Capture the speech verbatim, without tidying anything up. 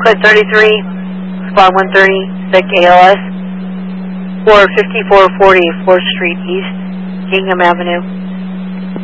Code thirty-three, Squad one thirty, sick A L S, for fifty-four forty fourth Street East, Kingham Avenue.